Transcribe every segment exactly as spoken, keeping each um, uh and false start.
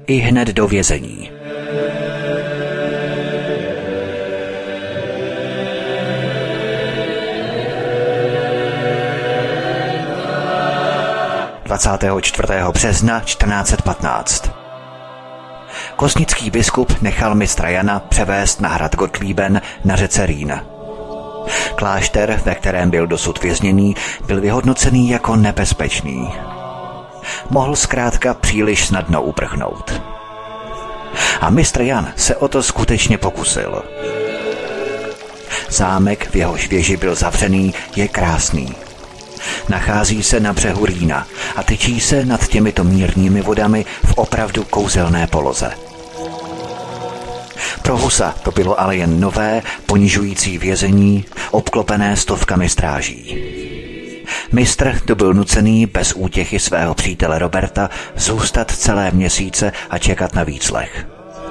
i hned do vězení. dvacátého čtvrtého března čtrnáct set patnáct. Kosnický biskup nechal mistra Jana převést na hrad Gottlieben na řece Rýn. Klášter, ve kterém byl dosud vězněný, byl vyhodnocený jako nebezpečný. Mohl zkrátka příliš snadno uprchnout. A mistr Jan se o to skutečně pokusil. Zámek, v jehož věži byl zavřený, je krásný. Nachází se na břehu Rýna a tyčí se nad těmito mírnými vodami v opravdu kouzelné poloze. Pro Husa to bylo ale jen nové, ponižující vězení, obklopené stovkami stráží. Mistr to byl nucený bez útěchy svého přítele Roberta zůstat celé měsíce a čekat na výslech.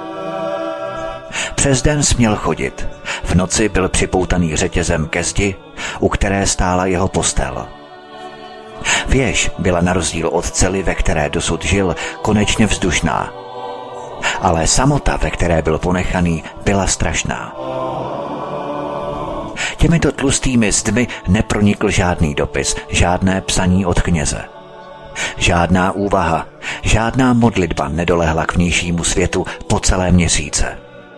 Přes den směl chodit, v noci byl připoutaný řetězem ke zdi, u které stála jeho postel. Věž byla na rozdíl od cely, ve které dosud žil, konečně vzdušná. Ale samota, ve které byl ponechaný, byla strašná. Těmito tlustými zdmi nepronikl žádný dopis, žádné psaní od kněze. Žádná úvaha, žádná modlitba nedolehla k vnějšímu světu po celé měsíce.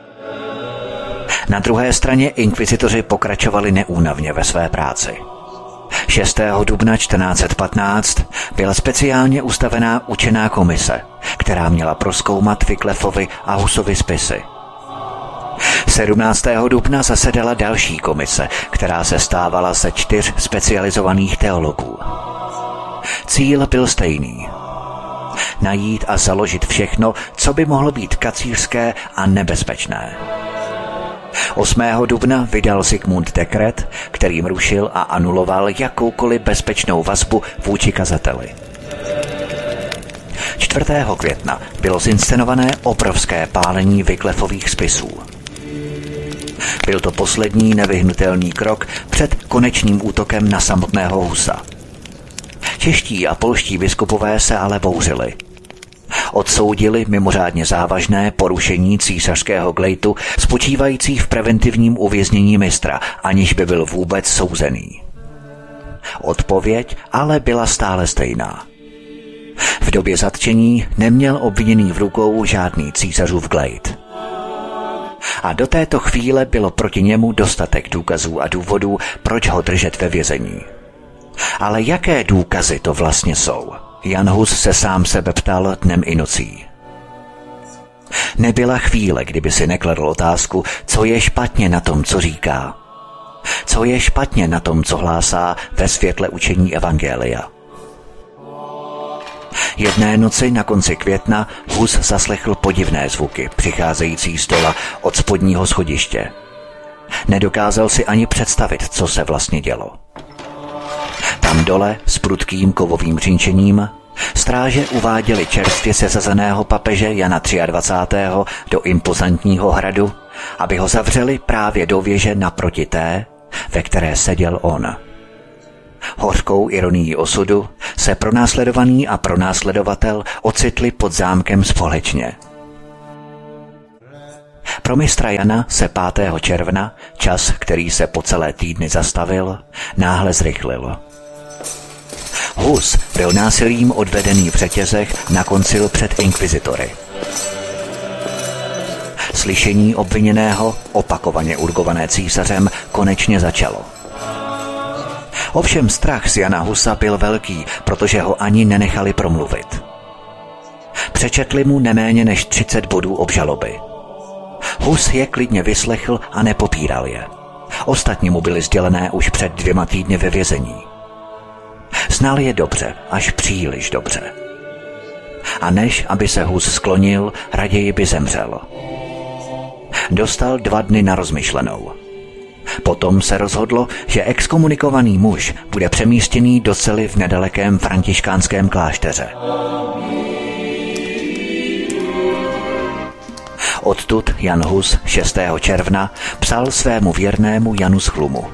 Na druhé straně inkvizitoři pokračovali neúnavně ve své práci. šestého dubna čtrnáct set patnáct byla speciálně ustavená učená komise, která měla prozkoumat Wyclifovi a Husovi spisy. sedmnáctého dubna zasedala další komise, která se stávala ze čtyř specializovaných teologů. Cíl byl stejný. Najít a založit všechno, co by mohlo být kacířské a nebezpečné. osmého dubna vydal Zikmund dekret, kterým rušil a anuloval jakoukoliv bezpečnou vazbu vůči kazateli. čtvrtého května bylo zinscenované obrovské pálení Wyclifových spisů. Byl to poslední nevyhnutelný krok před konečným útokem na samotného Husa. Čeští a polští biskupové se ale bouřili. Odsoudili mimořádně závažné porušení císařského glejtu spočívající v preventivním uvěznění mistra, aniž by byl vůbec souzený. Odpověď ale byla stále stejná. V době zatčení neměl obviněný v rukou žádný císařův glejt. A do této chvíle bylo proti němu dostatek důkazů a důvodů, proč ho držet ve vězení. Ale jaké důkazy to vlastně jsou? Jan Hus se sám sebe ptal dnem i nocí. Nebyla chvíle, kdyby si nekladl otázku, co je špatně na tom, co říká. Co je špatně na tom, co hlásá ve světle učení evangelia. Jedné noci na konci května Hus zaslechl podivné zvuky, přicházející z dola od spodního schodiště. Nedokázal si ani představit, co se vlastně dělo. Tam dole s prudkým kovovým řinčením stráže uváděli čerstvě sesazeného papeže Jana dvacátého třetího do impozantního hradu, aby ho zavřeli právě do věže naproti té, ve které seděl on. Hořkou ironií osudu se pronásledovaný a pronásledovatel ocitli pod zámkem společně. Pro mistra Jana se pátého června, čas, který se po celé týdny zastavil, náhle zrychlil. Hus byl násilím odvedený v řetězech na koncilu před inkvizitory. Slyšení obviněného, opakovaně urgované císařem, konečně začalo. Ovšem strach z Jana Husa byl velký, protože ho ani nenechali promluvit. Přečetli mu neméně než třicet bodů obžaloby. Hus je klidně vyslechl a nepopíral je. Ostatní mu byly sdělené už před dvěma týdny ve vězení. Znal je dobře, až příliš dobře. A než aby se Hus sklonil, raději by zemřel. Dostal dva dny na rozmyšlenou. Potom se rozhodlo, že exkomunikovaný muž bude přemístěný do cely v nedalekém františkánském klášteře. Odtud Jan Hus šestého června psal svému věrnému Janu z Chlumu.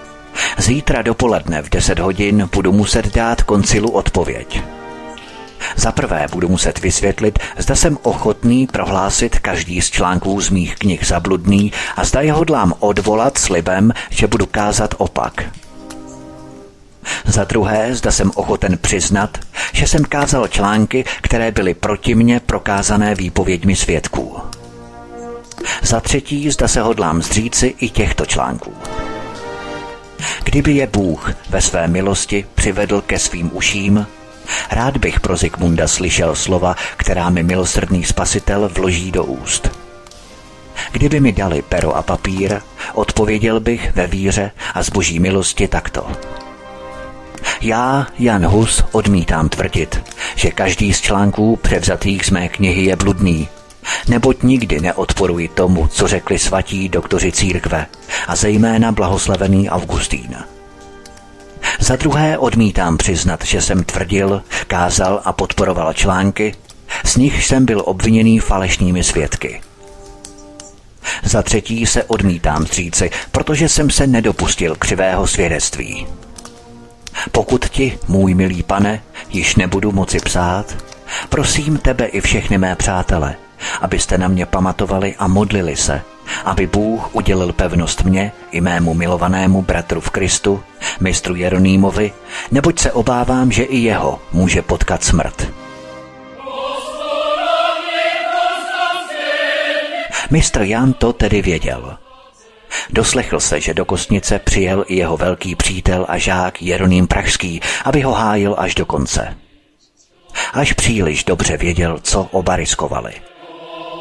Zítra dopoledne v deset hodin budu muset dát koncilu odpověď. Za prvé budu muset vysvětlit, zda jsem ochotný prohlásit každý z článků z mých knih za bludný a zda je hodlám odvolat slibem, že budu kázat opak. Za druhé, zda jsem ochoten přiznat, že jsem kázal články, které byly proti mně prokázané výpověďmi svědků. Za třetí, zda se hodlám zříci i těchto článků. Kdyby je Bůh ve své milosti přivedl ke svým uším, rád bych pro Zikmunda slyšel slova, která mi milosrdný Spasitel vloží do úst. Kdyby mi dali pero a papír, odpověděl bych ve víře a z boží milosti takto. Já, Jan Hus, odmítám tvrdit, že každý z článků převzatých z mé knihy je bludný, neboť nikdy neodporuji tomu, co řekli svatí doktoři církve a zejména blahoslavený Augustín. Za druhé odmítám přiznat, že jsem tvrdil, kázal a podporoval články, z nich jsem byl obviněný falešnými svědky. Za třetí se odmítám zříci, protože jsem se nedopustil křivého svědectví. Pokud ti, můj milý pane, již nebudu moci psát, prosím tebe i všechny mé přátele, abyste na mě pamatovali a modlili se, aby Bůh udělil pevnost mě i mému milovanému bratru v Kristu, mistru Jeronýmovi, neboť se obávám, že i jeho může potkat smrt. Mistr Jan to tedy věděl. Doslechl se, že do Kostnice přijel i jeho velký přítel a žák Jeroným Pražský, aby ho hájil až do konce. Až příliš dobře věděl, co oba riskovali.